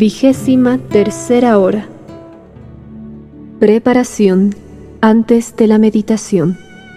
23ª hora. Preparación antes de la meditación.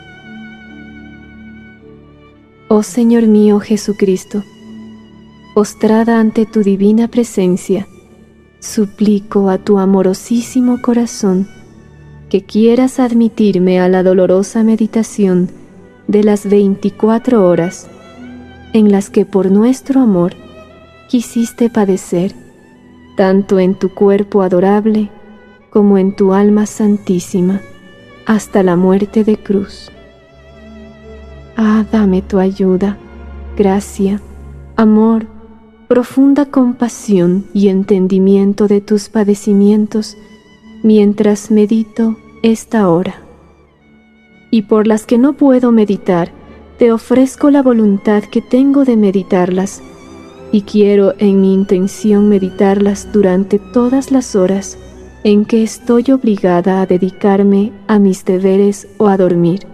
Oh Señor mío Jesucristo, postrada ante tu divina presencia, suplico a tu amorosísimo corazón que quieras admitirme a la dolorosa meditación de las 24 horas en las que por nuestro amor quisiste padecer, tanto en tu cuerpo adorable como en tu alma santísima, hasta la muerte de cruz. Ah, dame tu ayuda, gracia, amor, profunda compasión y entendimiento de tus padecimientos mientras medito esta hora. Y por las que no puedo meditar, te ofrezco la voluntad que tengo de meditarlas, y quiero en mi intención meditarlas durante todas las horas en que estoy obligada a dedicarme a mis deberes o a dormir.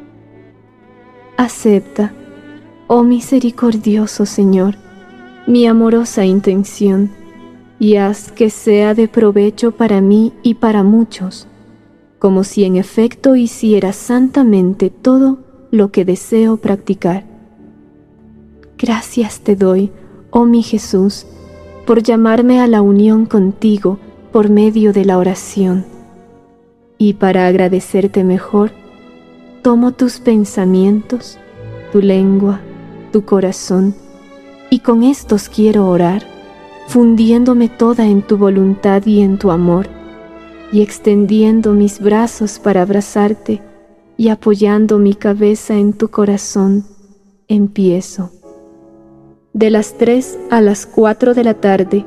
Acepta, oh misericordioso Señor, mi amorosa intención, y haz que sea de provecho para mí y para muchos, como si en efecto hiciera santamente todo lo que deseo practicar. Gracias te doy, oh mi Jesús, por llamarme a la unión contigo por medio de la oración. Y para agradecerte mejor, tomo tus pensamientos, tu lengua, tu corazón, y con estos quiero orar, fundiéndome toda en tu voluntad y en tu amor, y extendiendo mis brazos para abrazarte y apoyando mi cabeza en tu corazón, empiezo. De las 3 a las 4 de la tarde,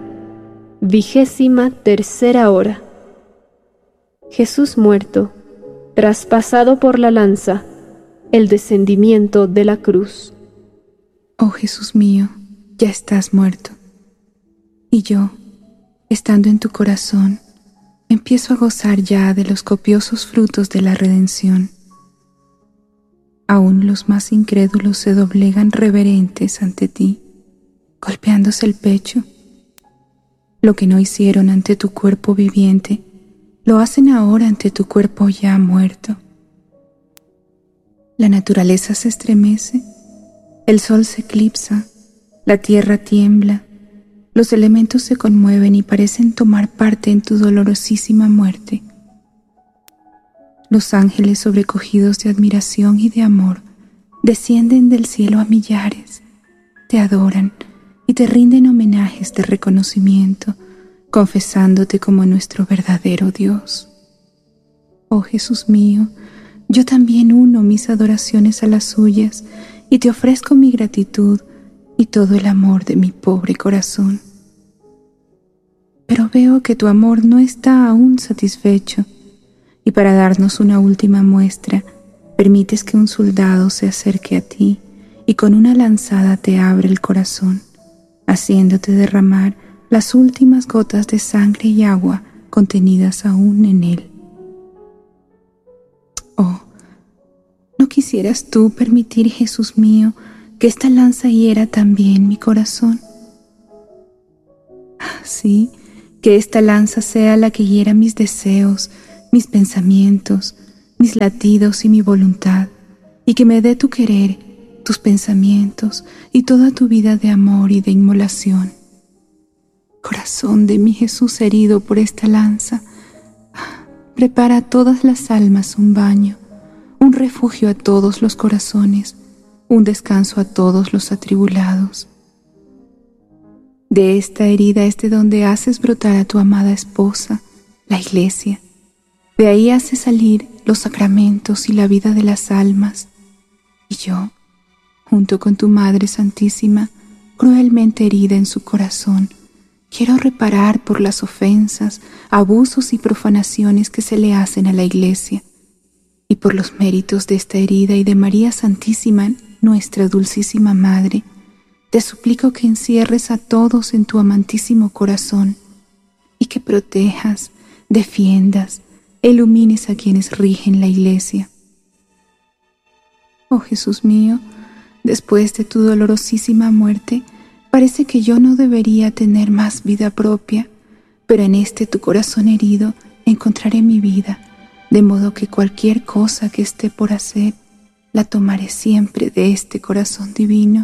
23ª hora. Jesús muerto, traspasado por la lanza, el descendimiento de la cruz. Oh Jesús mío, ya estás muerto. Y yo, estando en tu corazón, empiezo a gozar ya de los copiosos frutos de la redención. Aún los más incrédulos se doblegan reverentes ante ti, golpeándose el pecho. Lo que no hicieron ante tu cuerpo viviente, lo hacen ahora ante tu cuerpo ya muerto. La naturaleza se estremece, el sol se eclipsa, la tierra tiembla, los elementos se conmueven y parecen tomar parte en tu dolorosísima muerte. Los ángeles, sobrecogidos de admiración y de amor, descienden del cielo a millares, te adoran y te rinden homenajes de reconocimiento, confesándote como nuestro verdadero Dios. Oh Jesús mío, yo también uno mis adoraciones a las suyas y te ofrezco mi gratitud y todo el amor de mi pobre corazón. Pero veo que tu amor no está aún satisfecho, y para darnos una última muestra, permites que un soldado se acerque a ti y con una lanzada te abre el corazón, haciéndote derramar las últimas gotas de sangre y agua contenidas aún en él. Oh, ¿no quisieras tú permitir, Jesús mío, que esta lanza hiera también mi corazón? Sí, que esta lanza sea la que hiera mis deseos, mis pensamientos, mis latidos y mi voluntad, y que me dé tu querer, tus pensamientos y toda tu vida de amor y de inmolación. Corazón de mi Jesús herido por esta lanza, prepara a todas las almas un baño, un refugio a todos los corazones, un descanso a todos los atribulados. De esta herida es de donde haces brotar a tu amada esposa, la Iglesia. De ahí haces salir los sacramentos y la vida de las almas. Y yo, junto con tu Madre Santísima, cruelmente herida en su corazón, quiero reparar por las ofensas, abusos y profanaciones que se le hacen a la Iglesia, y por los méritos de esta herida y de María Santísima, nuestra dulcísima Madre, te suplico que encierres a todos en tu amantísimo corazón y que protejas, defiendas e ilumines a quienes rigen la Iglesia. Oh Jesús mío, después de tu dolorosísima muerte, parece que yo no debería tener más vida propia, pero en este tu corazón herido encontraré mi vida, de modo que cualquier cosa que esté por hacer, la tomaré siempre de este corazón divino.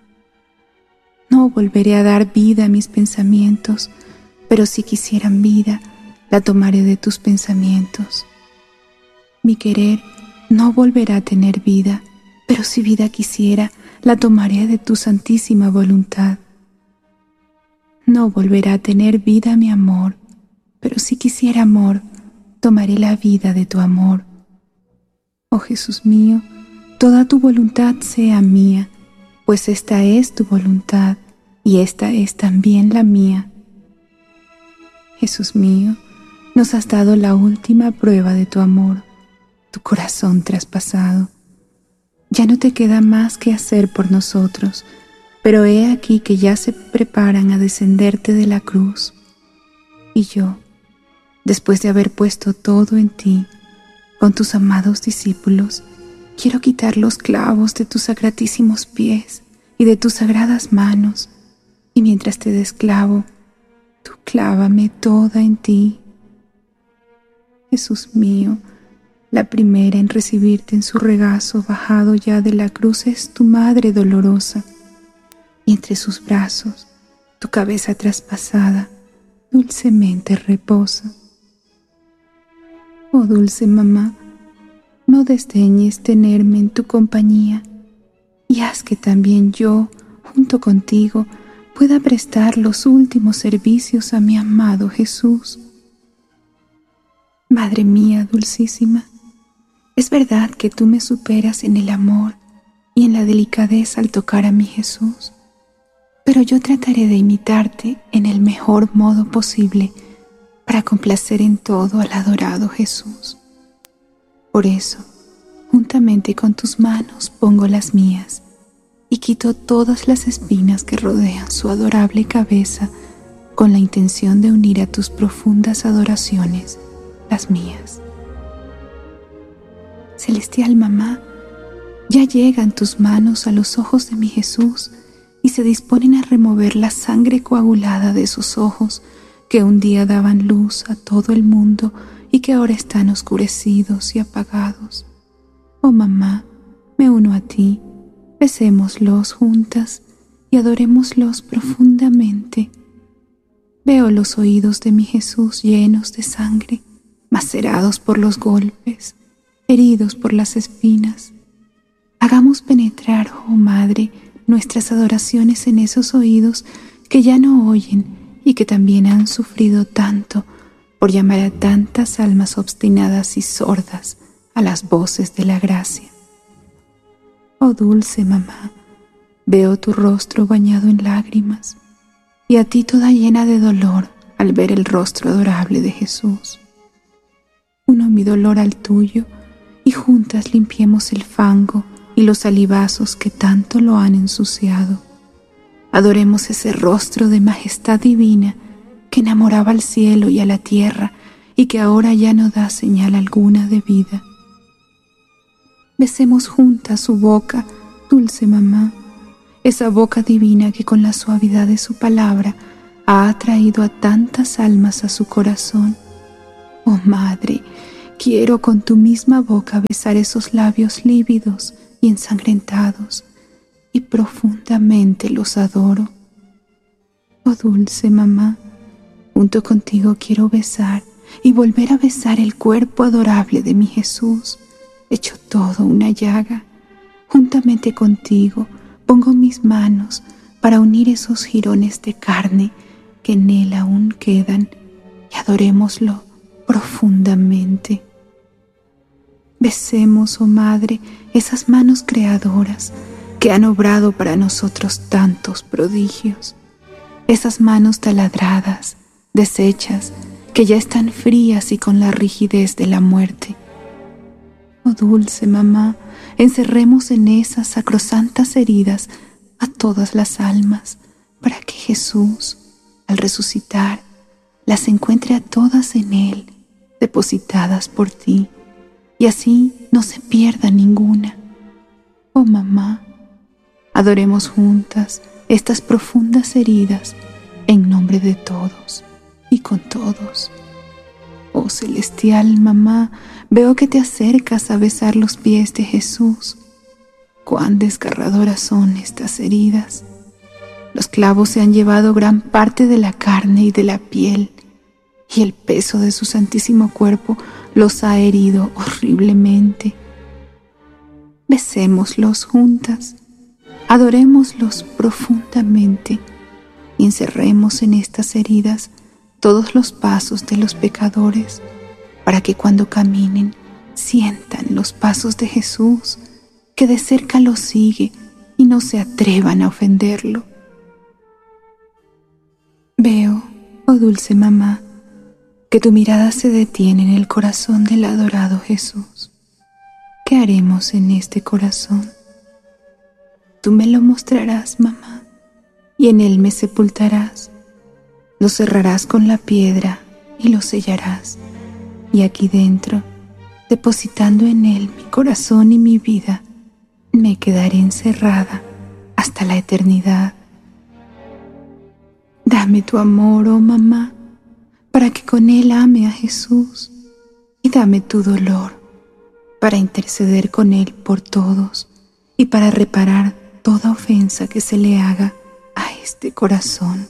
No volveré a dar vida a mis pensamientos, pero si quisieran vida, la tomaré de tus pensamientos. Mi querer no volverá a tener vida, pero si vida quisiera, la tomaré de tu santísima voluntad. No volverá a tener vida mi amor, pero si quisiera amor, tomaré la vida de tu amor. Oh Jesús mío, toda tu voluntad sea mía, pues esta es tu voluntad y esta es también la mía. Jesús mío, nos has dado la última prueba de tu amor, tu corazón traspasado. Ya no te queda más que hacer por nosotros, pero he aquí que ya se preparan a descenderte de la cruz. Y yo, después de haber puesto todo en ti, con tus amados discípulos, quiero quitar los clavos de tus sacratísimos pies y de tus sagradas manos, y mientras te desclavo, tú clávame toda en ti. Jesús mío, la primera en recibirte en su regazo bajado ya de la cruz es tu Madre dolorosa, y entre sus brazos tu cabeza traspasada dulcemente reposa. Oh dulce mamá, no desdeñes tenerme en tu compañía, y haz que también yo, junto contigo, pueda prestar los últimos servicios a mi amado Jesús. Madre mía dulcísima, es verdad que tú me superas en el amor y en la delicadeza al tocar a mi Jesús, pero yo trataré de imitarte en el mejor modo posible para complacer en todo al adorado Jesús. Por eso, juntamente con tus manos pongo las mías y quito todas las espinas que rodean su adorable cabeza con la intención de unir a tus profundas adoraciones las mías. Celestial Mamá, ya llegan tus manos a los ojos de mi Jesús y se disponen a remover la sangre coagulada de sus ojos que un día daban luz a todo el mundo y que ahora están oscurecidos y apagados. Oh Mamá, me uno a ti, besémoslos juntas y adorémoslos profundamente. Veo los oídos de mi Jesús llenos de sangre, macerados por los golpes, heridos por las espinas. Hagamos penetrar, oh Madre, nuestras adoraciones en esos oídos que ya no oyen y que también han sufrido tanto por llamar a tantas almas obstinadas y sordas a las voces de la gracia. Oh dulce Mamá, veo tu rostro bañado en lágrimas y a ti toda llena de dolor al ver el rostro adorable de Jesús. Uno mi dolor al tuyo y juntas limpiemos el fango y los salivazos que tanto lo han ensuciado. Adoremos ese rostro de majestad divina que enamoraba al cielo y a la tierra y que ahora ya no da señal alguna de vida. Besemos juntas su boca, dulce Mamá, esa boca divina que con la suavidad de su palabra ha atraído a tantas almas a su corazón. Oh Madre, quiero con tu misma boca besar esos labios lívidos y ensangrentados, y profundamente los adoro. Oh dulce Mamá, junto contigo quiero besar y volver a besar el cuerpo adorable de mi Jesús, hecho todo una llaga. Juntamente contigo pongo mis manos para unir esos jirones de carne que en él aún quedan y adorémoslo profundamente. Besemos, oh Madre, esas manos creadoras que han obrado para nosotros tantos prodigios, esas manos taladradas, deshechas, que ya están frías y con la rigidez de la muerte. Oh dulce Mamá, encerremos en esas sacrosantas heridas a todas las almas, para que Jesús, al resucitar, las encuentre a todas en Él, depositadas por ti, y así no se pierda ninguna. Oh Mamá, adoremos juntas estas profundas heridas en nombre de todos. y con todos. Oh celestial mamá, veo que te acercas a besar los pies de Jesús. Cuán desgarradoras son estas heridas. Los clavos se han llevado gran parte de la carne y de la piel, y el peso de su santísimo cuerpo los ha herido horriblemente. Besémoslos juntas, adorémoslos profundamente, y encerremos en estas heridas todos los pasos de los pecadores, para que cuando caminen sientan los pasos de Jesús, que de cerca los sigue y no se atrevan a ofenderlo. Veo, oh dulce mamá, que tu mirada se detiene en el corazón del adorado Jesús. ¿Qué haremos en este corazón? Tú me lo mostrarás, mamá, y en él me sepultarás. Lo cerrarás con la piedra y lo sellarás, y aquí dentro, depositando en él mi corazón y mi vida, me quedaré encerrada hasta la eternidad. Dame tu amor, oh mamá, para que con él ame a Jesús, y dame tu dolor para interceder con él por todos y para reparar toda ofensa que se le haga a este corazón.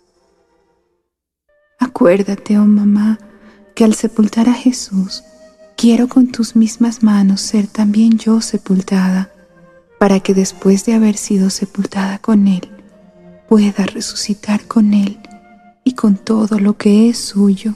Acuérdate, oh mamá, que al sepultar a Jesús, quiero con tus mismas manos ser también yo sepultada, para que después de haber sido sepultada con él, pueda resucitar con él y con todo lo que es suyo.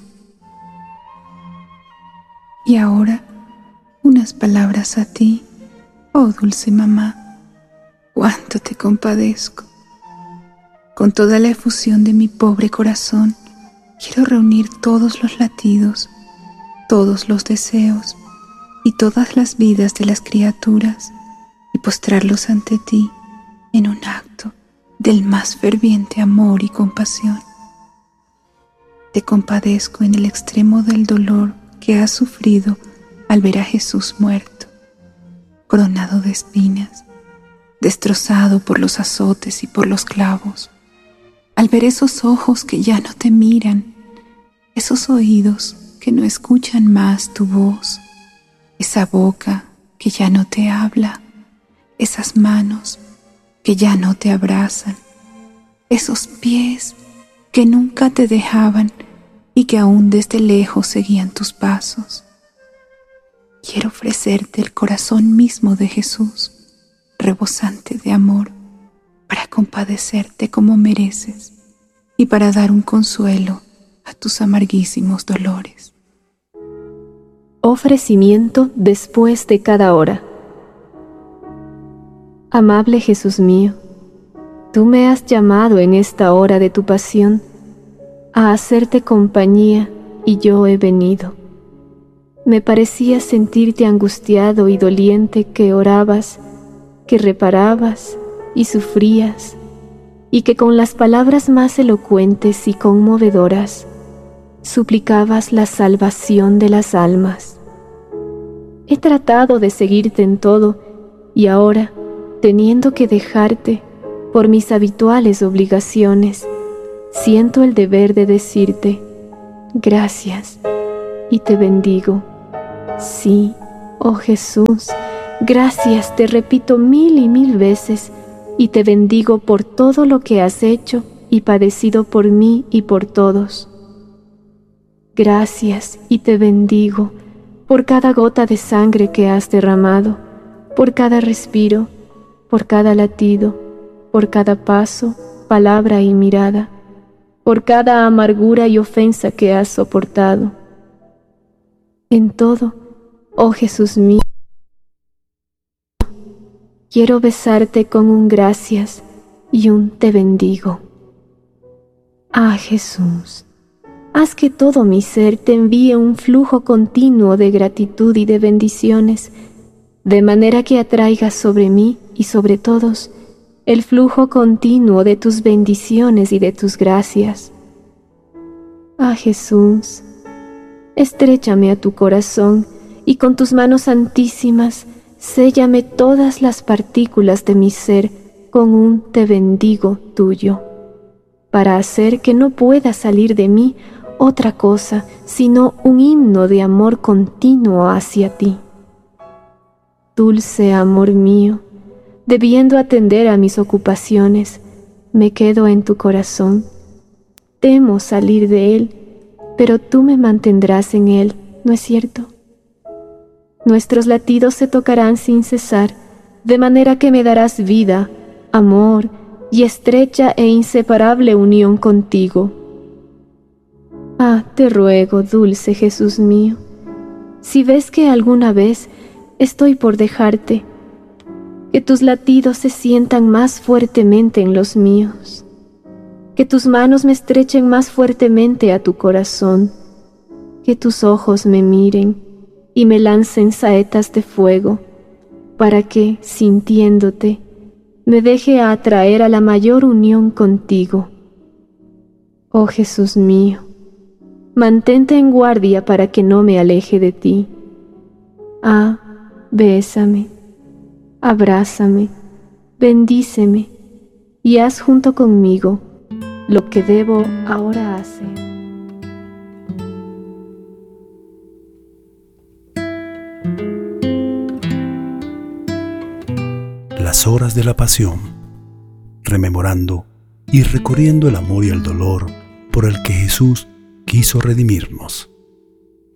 Y ahora, unas palabras a ti, oh dulce mamá, cuánto te compadezco. Con toda la efusión de mi pobre corazón, quiero reunir todos los latidos, todos los deseos y todas las vidas de las criaturas y postrarlos ante ti en un acto del más ferviente amor y compasión. Te compadezco en el extremo del dolor que has sufrido al ver a Jesús muerto, coronado de espinas, destrozado por los azotes y por los clavos, al ver esos ojos que ya no te miran, esos oídos que no escuchan más tu voz, esa boca que ya no te habla, esas manos que ya no te abrazan, esos pies que nunca te dejaban y que aún desde lejos seguían tus pasos. Quiero ofrecerte el corazón mismo de Jesús, rebosante de amor, para compadecerte como mereces y para dar un consuelo a tus amarguísimos dolores. Ofrecimiento después de cada hora. Amable Jesús mío, tú me has llamado en esta hora de tu pasión a hacerte compañía y yo he venido. Me parecía sentirte angustiado y doliente, que orabas, que reparabas y sufrías, y que con las palabras más elocuentes y conmovedoras suplicabas la salvación de las almas. He tratado de seguirte en todo, y ahora, teniendo que dejarte por mis habituales obligaciones, siento el deber de decirte gracias y te bendigo. Sí, oh Jesús, gracias te repito 1000 y 1000 veces, y te bendigo por todo lo que has hecho y padecido por mí y por todos. Gracias y te bendigo por cada gota de sangre que has derramado, por cada respiro, por cada latido, por cada paso, palabra y mirada, por cada amargura y ofensa que has soportado. En todo, oh Jesús mío, quiero besarte con un gracias y un te bendigo. Ah, Jesús, haz que todo mi ser te envíe un flujo continuo de gratitud y de bendiciones, de manera que atraigas sobre mí y sobre todos el flujo continuo de tus bendiciones y de tus gracias. Ah, Jesús, estréchame a tu corazón y con tus manos santísimas séllame todas las partículas de mi ser con un te bendigo tuyo, para hacer que no pueda salir de mí otra cosa sino un himno de amor continuo hacia ti. Dulce amor mío, debiendo atender a mis ocupaciones, me quedo en tu corazón. Temo salir de él, pero tú me mantendrás en él, ¿no es cierto? Nuestros latidos se tocarán sin cesar, de manera que me darás vida, amor y estrecha e inseparable unión contigo. Ah, te ruego, dulce Jesús mío, si ves que alguna vez estoy por dejarte, que tus latidos se sientan más fuertemente en los míos, que tus manos me estrechen más fuertemente a tu corazón, que tus ojos me miren y me lancen saetas de fuego, para que, sintiéndote, me deje atraer a la mayor unión contigo. Oh Jesús mío, mantente en guardia para que no me aleje de ti. Ah, bésame, abrázame, bendíceme y haz junto conmigo lo que debo ahora hacer. Las horas de la pasión, rememorando y recorriendo el amor y el dolor por el que Jesús quiso redimirnos.